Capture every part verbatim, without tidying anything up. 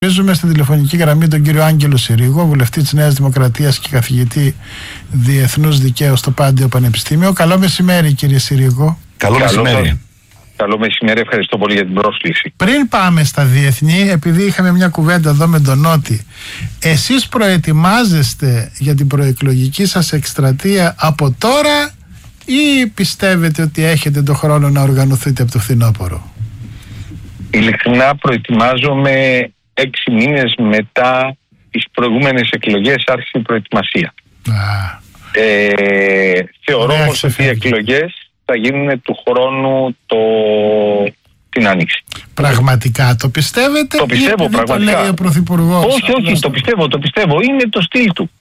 Παίζουμε στην τηλεφωνική γραμμή τον κύριο Άγγελο Συρίγο, βουλευτή της Νέας Δημοκρατίας και καθηγητή Διεθνούς Δικαίου στο Πάντιο Πανεπιστήμιο. Καλό μεσημέρι, κύριε Συρίγο. Καλό μεσημέρι. Καλό μεσημέρι, ευχαριστώ πολύ για την πρόσκληση. Πριν πάμε στα διεθνή, επειδή είχαμε μια κουβέντα εδώ με τον Νότι, εσείς προετοιμάζεστε για την προεκλογική σας εκστρατεία από τώρα ή πιστεύετε ότι έχετε τον χρόνο να οργανωθείτε από το φθινόπωρο? Ειλικρινά προετοιμάζομαι έξι μήνες μετά τις προηγούμενες εκλογές, άρχισε η προετοιμασία. Α, ε, θεωρώ ωραία, όμως ότι οι εκλογές θα γίνουν του χρόνου το... την Άνοιξη. Πραγματικά το πιστεύετε? Το πιστεύω, πραγματικά. Το λέει ο Πρωθυπουργός? Όχι, όχι, το πιστεύω, το πιστεύω. Είναι το στυλ του.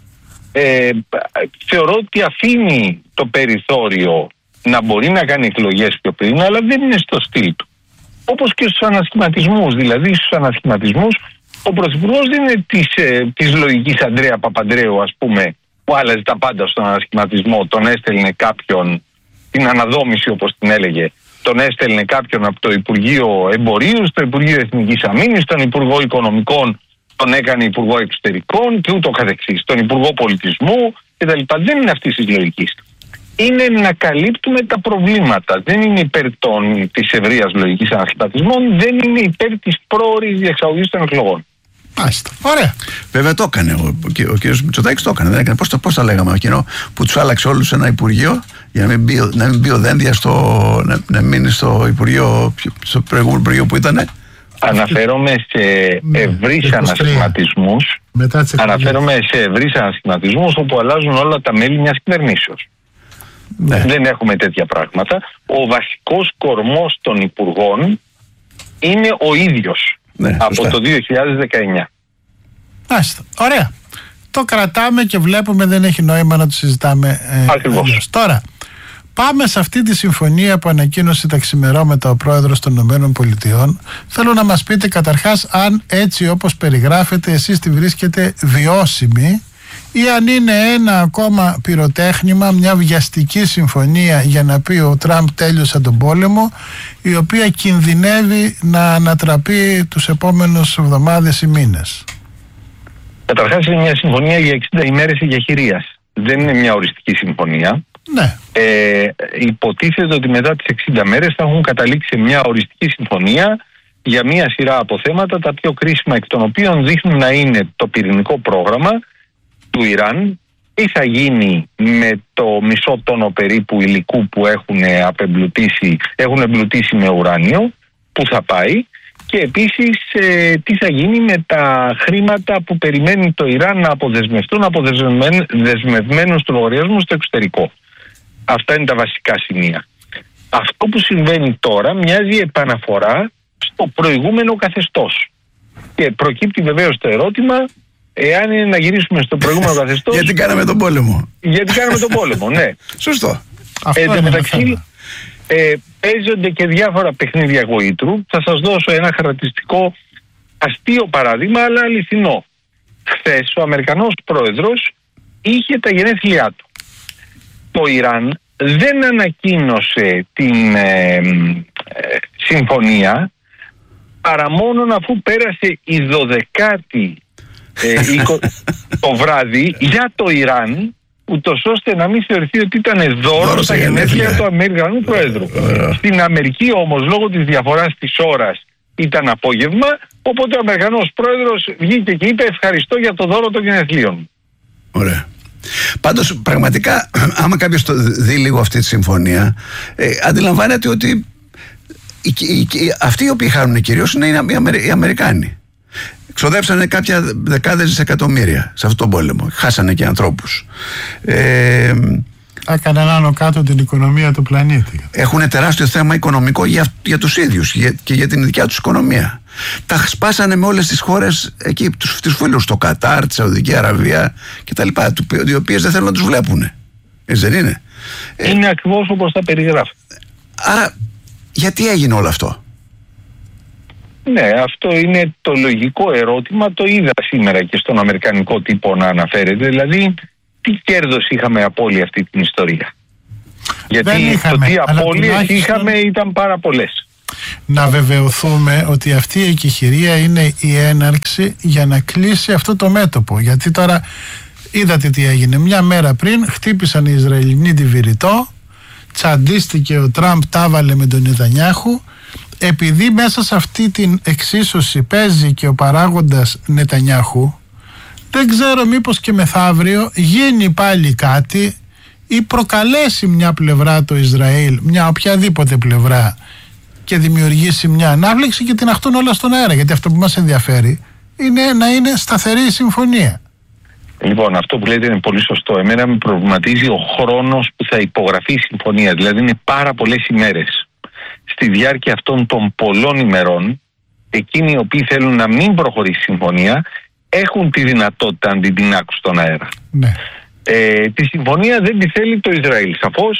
Ε, θεωρώ ότι αφήνει το περιθώριο να μπορεί να κάνει εκλογές πιο πριν, αλλά δεν είναι στο στυλ του. Όπως και στους ανασχηματισμούς. Δηλαδή στους ανασχηματισμούς ο Πρωθυπουργός δεν είναι της, ε, της λογικής Ανδρέα Παπανδρέου, ας πούμε, που άλλαζε τα πάντα στον ανασχηματισμό. Τον έστελνε κάποιον, την αναδόμηση όπως την έλεγε, τον έστελνε κάποιον από το Υπουργείο Εμπορίου στο Υπουργείο Εθνικής Αμήνης, τον Υπουργό Οικονομικών τον έκανε Υπουργό Εξωτερικών και ούτω καθεξής, τον Υπουργό Πολιτισμού κτλ. Δεν είναι αυτής της λογικής. Είναι να καλύπτουμε τα προβλήματα. Δεν είναι υπέρ των, της ευρείας λογικής ανασχηματισμών, δεν είναι υπέρ της πρόορης διεξαγωγής των εκλογών. Μάλιστα. Ωραία. Βέβαια το έκανε. Ο, ο, ο, ο κ. Μητσοτάκης το έκανε. Δεν έκανε. Πώς, πώς τα λέγαμε εκείνο που τους άλλαξε όλους ένα υπουργείο για να μην μπει, να μην μπει ο Δένδια στο, να, να μείνει στο υπουργείο, στο προηγούμενο υπουργείο που ήτανε. Αναφέρομαι σε ευρύς ανασχηματισμούς. Αναφέρομαι σε ευρύς ανασχηματισμούς όπου αλλάζουν όλα τα μέλη μιας κυβερνήσεως. Ναι. Δεν έχουμε τέτοια πράγματα. Ο βασικός κορμός των υπουργών είναι ο ίδιος, ναι, από σωστά. Το δύο χιλιάδες δεκαεννιά. Άστα. Ωραία. Το κρατάμε και βλέπουμε, δεν έχει νόημα να το συζητάμε. Ε, Ακριβώς. Τώρα, πάμε σε αυτή τη συμφωνία που ανακοίνωσε τα ξημερώματα ο πρόεδρος των ΗΠΑ. Θέλω να μας πείτε καταρχάς αν έτσι όπως περιγράφετε εσείς τη βρίσκετε βιώσιμη ή αν είναι ένα ακόμα πυροτέχνημα, μια βιαστική συμφωνία για να πει ο Τραμπ τέλειωσε τον πόλεμο, η οποία κινδυνεύει να ανατραπεί τους επόμενους εβδομάδες ή μήνες. Καταρχάς είναι μια συμφωνία για εξήντα ημέρες εγεχειρίας. Δεν είναι μια οριστική συμφωνία. Ναι. Ε, υποτίθεται ότι μετά τις εξήντα μέρες θα έχουν καταλήξει σε μια οριστική συμφωνία για μια σειρά από θέματα, τα πιο κρίσιμα εκ των οποίων δείχνουν να είναι το πυρηνικό πρόγραμμα του Ιράν, τι θα γίνει με το μισό τόνο περίπου υλικού που έχουν απεμπλουτίσει, έχουν εμπλουτίσει με ουράνιο, που θα πάει, και επίσης ε, τι θα γίνει με τα χρήματα που περιμένει το Ιράν να αποδεσμευτούν από δεσμευμένους του λογαριασμού στο εξωτερικό. Αυτά είναι τα βασικά σημεία. Αυτό που συμβαίνει τώρα μοιάζει επαναφορά στο προηγούμενο καθεστώς. Και προκύπτει βεβαίως το ερώτημα, εάν είναι να γυρίσουμε στο προηγούμενο καθεστώς. Γιατί κάναμε τον πόλεμο. Γιατί κάναμε τον πόλεμο, ναι. Σωστό. Εν τω μεταξύ, ε, παίζονται και διάφορα παιχνίδια γοήτρου. Θα σας δώσω ένα χαρακτηριστικό αστείο παράδειγμα, αλλά αληθινό. Χθες ο Αμερικανός πρόεδρος είχε τα γενέθλιά του. Το Ιράν δεν ανακοίνωσε την ε, ε, συμφωνία παρά μόνον αφού πέρασε η δωδεκάτη ε, το βράδυ για το Ιράν, ούτως ώστε να μην θεωρηθεί ότι ήταν δώρο στα γενέθλια του Αμερικανού Πρόεδρου. Στην Αμερική όμως, λόγω της διαφοράς της ώρας, ήταν απόγευμα, οπότε ο Αμερικανός Πρόεδρος βγήκε και είπε ευχαριστώ για το δώρο των γενεθλίων. Ωραία. Πάντως πραγματικά άμα κάποιος το δει λίγο αυτή τη συμφωνία, ε, αντιλαμβάνεται ότι οι, οι, οι, αυτοί οι οποίοι χάνουν κυρίως είναι οι, Αμερι, οι Αμερικάνοι. Ξοδέψανε κάποια δεκάδες δισεκατομμύρια σε αυτόν τον πόλεμο. Χάσανε και ανθρώπους. Ε, Έκαναν άνω κάτω την οικονομία του πλανήτη. Έχουν τεράστιο θέμα οικονομικό για, για τους ίδιους για, και για την δικιά τους οικονομία. Τα σπάσανε με όλες τις χώρες εκεί, τους, τους φίλους, το Κατάρ, τη Σαουδική Αραβία κτλ. Οι οποίες δεν θέλουν να τους βλέπουν. Έτσι δεν είναι? Είναι ε, ακριβώς όπως τα περιγράφει. Άρα, γιατί έγινε όλο αυτό? Ναι, αυτό είναι το λογικό ερώτημα. Το είδα σήμερα και στον αμερικανικό τύπο να αναφέρεται. Δηλαδή, τι κέρδος είχαμε από όλη αυτή την ιστορία? Γιατί είχαμε, το τι απώλειες τουλάχιστον... είχαμε ήταν πάρα πολλές. Να βεβαιωθούμε ότι αυτή η εκεχηρία είναι η έναρξη για να κλείσει αυτό το μέτωπο. Γιατί τώρα είδατε τι έγινε. Μια μέρα πριν χτύπησαν οι Ισραηλινοί τη Βηρητό, τσαντίστηκε ο Τραμπ, τα βάλε με τον Νετανιάχου. Επειδή μέσα σε αυτή την εξίσωση παίζει και ο παράγοντας Νετανιάχου, δεν ξέρω μήπως και μεθαύριο γίνει πάλι κάτι ή προκαλέσει μια πλευρά το Ισραήλ, μια οποιαδήποτε πλευρά, και δημιουργήσει μια ανάβλεξη και την αχτούν όλα στον αέρα. Γιατί αυτό που μας ενδιαφέρει είναι να είναι σταθερή η συμφωνία. Λοιπόν, αυτό που λέτε είναι πολύ σωστό. Εμένα με προβληματίζει ο χρόνος που θα υπογραφεί η συμφωνία. Δηλαδή είναι πάρα πολλές ημέρες. Στη διάρκεια αυτών των πολλών ημερών, εκείνοι οι οποίοι θέλουν να μην προχωρήσει η συμφωνία έχουν τη δυνατότητα να την τεινάξουν στον αέρα. Ναι. Ε, τη συμφωνία δεν τη θέλει το Ισραήλ. Σαφώς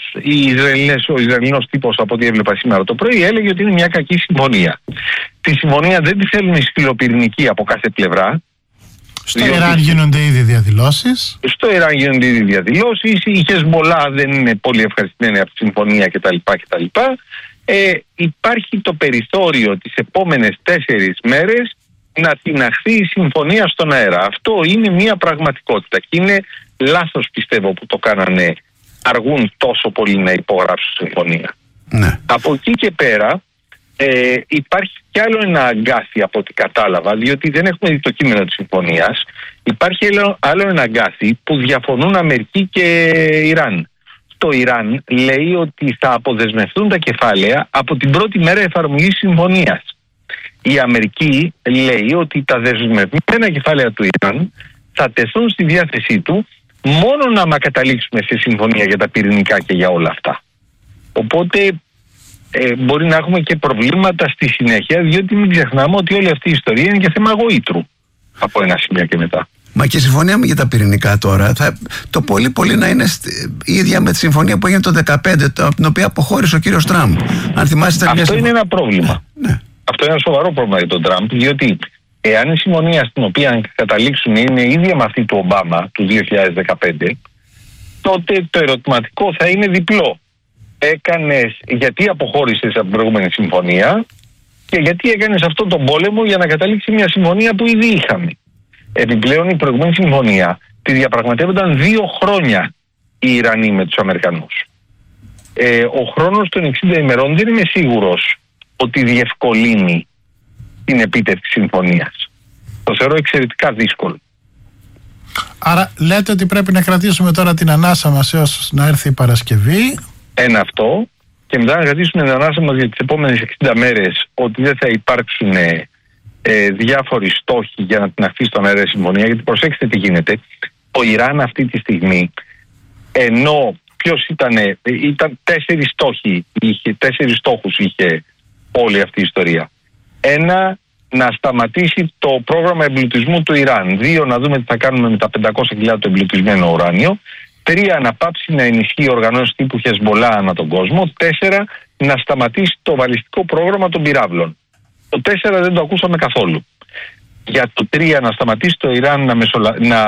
ο Ισραηλινός τύπος, από ό,τι έβλεπα σήμερα το πρωί, έλεγε ότι είναι μια κακή συμφωνία. Τη συμφωνία δεν τη θέλουν οι σκληροπυρηνικοί από κάθε πλευρά. Στο διότι... Ιράν γίνονται ήδη διαδηλώσεις. Στο Ιράν γίνονται ήδη διαδηλώσεις. Η Χεσμολά δεν είναι πολύ ευχαριστημένη από τη συμφωνία κτλ. κτλ. Ε, υπάρχει το περιθώριο τις επόμενες τέσσερις μέρες να τιναχθεί η συμφωνία στον αέρα. Αυτό είναι μια πραγματικότητα και είναι λάθος, πιστεύω, που το κάνανε, αργούν τόσο πολύ να υπογράψουν συμφωνία. Ναι. Από εκεί και πέρα ε, υπάρχει κι άλλο ένα αγκάθι από ό,τι κατάλαβα, διότι δεν έχουμε δει το κείμενο της συμφωνίας. Υπάρχει άλλο ένα αγκάθι που διαφωνούν Αμερική και Ιράν. Το Ιράν λέει ότι θα αποδεσμευτούν τα κεφάλαια από την πρώτη μέρα εφαρμογής συμφωνίας. Η Αμερική λέει ότι τα δεσμευμένα κεφάλαια του Ιράν θα τεθούν στη διάθεσή του μόνο να μα καταλήξουμε σε συμφωνία για τα πυρηνικά και για όλα αυτά. Οπότε ε, μπορεί να έχουμε και προβλήματα στη συνέχεια, διότι μην ξεχνάμε ότι όλη αυτή η ιστορία είναι και θέμα γοήτρου από ένα σημείο και μετά. Μα και η συμφωνία για τα πυρηνικά τώρα, θα, το πολύ πολύ να είναι η ίδια με τη συμφωνία που έγινε το δύο χιλιάδες δεκαπέντε, από την οποία αποχώρησε ο κύριος Τραμπ. Αν θυμάστε, αυτό μια... είναι ένα πρόβλημα. Ναι. Αυτό είναι ένα σοβαρό πρόβλημα για τον Τραμπ, διότι εάν η συμφωνία στην οποία καταλήξουν είναι ίδια με αυτή του Ομπάμα του δύο χιλιάδες δεκαπέντε, τότε το ερωτηματικό θα είναι διπλό. Έκανες, γιατί αποχώρησες από την προηγούμενη συμφωνία και γιατί έκανες αυτόν τον πόλεμο για να καταλήξει μια συμφωνία που ήδη είχαμε. Επιπλέον, η προηγούμενη συμφωνία τη διαπραγματεύονταν δύο χρόνια οι Ιρανοί με τους Αμερικανούς. Ε, ο χρόνος των εξήντα ημερών δεν είμαι σίγουρος ότι διευκολύνει την επίτευξη συμφωνίας. Το θεωρώ εξαιρετικά δύσκολο. Άρα λέτε ότι πρέπει να κρατήσουμε τώρα την ανάσα μας έως να έρθει η Παρασκευή. Ένα αυτό. Και μετά να κρατήσουμε την ανάσα μας για τις επόμενες εξήντα μέρες ότι δεν θα υπάρξουν ε, διάφοροι στόχοι για να την αφήσει στον αέρα η συμφωνία. Γιατί προσέξτε τι γίνεται. Ο Ιράν αυτή τη στιγμή, ενώ ποιος ήτανε, ήταν τέσσερις στόχοι, είχε, τέσσερις στόχους είχε όλη αυτή η ιστορία. Ένα, να σταματήσει το πρόγραμμα εμπλουτισμού του Ιράν. Δύο, να δούμε τι θα κάνουμε με τα πεντακόσια χιλιάδες το εμπλουτισμένο ουράνιο. Τρία, να πάψει να ενισχύει οργανώσεις τύπου Χεσμολά ανά τον κόσμο. Τέσσερα, να σταματήσει το βαλιστικό πρόγραμμα των πυράβλων. Το τέσσερα δεν το ακούσαμε καθόλου. Για το τρία, να σταματήσει το Ιράν να, μεσολα... να...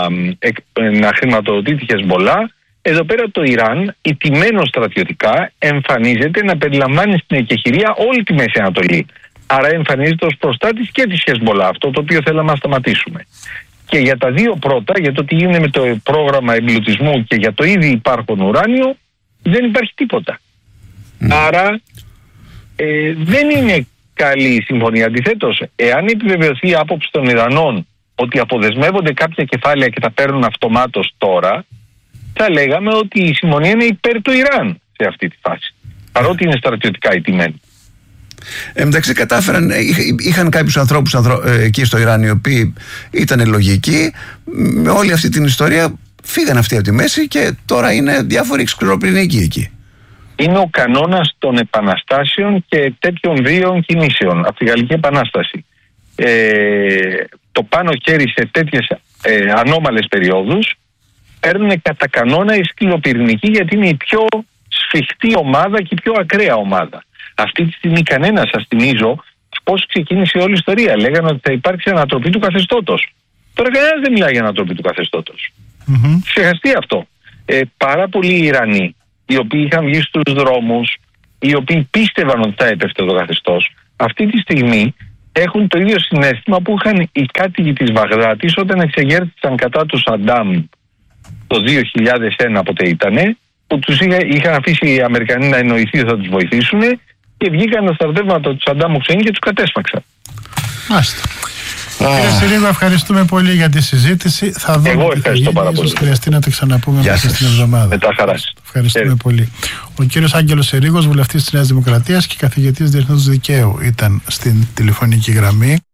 να χρηματοδοτεί τη Χεσμολά. Εδώ πέρα το Ιράν, ηττημένο στρατιωτικά, εμφανίζεται να περιλαμβάνει στην εκεχηρία όλη τη Μέση Ανατολή. Άρα εμφανίζεται ως προστάτης και της Χεσμολά, αυτό το οποίο θέλαμε να σταματήσουμε. Και για τα δύο πρώτα, για το τι γίνεται με το πρόγραμμα εμπλουτισμού και για το ήδη υπάρχον ουράνιο, δεν υπάρχει τίποτα. Mm. Άρα ε, δεν είναι καλή η συμφωνία. Αντιθέτως, εάν επιβεβαιωθεί η άποψη των Ιρανών ότι αποδεσμεύονται κάποια κεφάλαια και τα παίρνουν αυτομάτως τώρα, θα λέγαμε ότι η συμφωνία είναι υπέρ του Ιράν σε αυτή τη φάση. Παρότι είναι στρατιωτικά ηττημένοι. Ε, εντάξει, κατάφεραν, είχαν κάποιους ανθρώπους εκεί στο Ιράν οι οποίοι ήταν λογικοί. Με όλη αυτή την ιστορία φύγαν αυτοί από τη μέση και τώρα είναι διάφοροι σκληροπυρηνικοί εκεί. Είναι ο κανόνας των επαναστάσεων και τέτοιων βίαιων κινήσεων από τη Γαλλική Επανάσταση. Ε, το πάνω χέρι σε τέτοιες ε, ανώμαλες περιόδους παίρνουν κατά κανόνα οι σκληροπυρηνικοί, γιατί είναι η πιο σφιχτή ομάδα και η πιο ακραία ομάδα. Αυτή τη στιγμή κανένα, σας θυμίζω, πώς ξεκίνησε όλη η ιστορία. Λέγανε ότι θα υπάρξει ανατροπή του καθεστώτος. Τώρα κανένας δεν μιλάει για ανατροπή του καθεστώτος. Mm-hmm. Ξεχαστεί αυτό. Ε, πάρα πολλοί Ιρανοί, οι οποίοι είχαν βγει στους δρόμους οι οποίοι πίστευαν ότι θα έπεφτε το καθεστώς, αυτή τη στιγμή έχουν το ίδιο συναίσθημα που είχαν οι κάτοικοι της Βαγδάτης όταν εξεγέρθησαν κατά του Σαντάμ το δύο χιλιάδες ένα, πότε ήτανε, που τους είχα, είχαν αφήσει οι Αμερικανοί να εννοηθεί ότι θα τους βοηθήσουν και βγήκαν τα στρατεύματα του Σαντάμ Χουσέιν και τους κατέσπαξαν. Μάλιστα. Κύριε Συρίγο, ευχαριστούμε πολύ για τη συζήτηση. Θα δούμε. Εγώ ευχαριστώ πάρα πολύ. Ίσως χρειαστεί να τα ξαναπούμε μέσα στην εβδομάδα. Με τα χαράς. Ευχαριστούμε ε. πολύ. Ο κύριος Άγγελος Συρίγος, βουλευτής της Νέας Δημοκρατίας και καθηγητής Διεθνούς Δικαίου, ήταν στην τηλεφωνική γραμμή.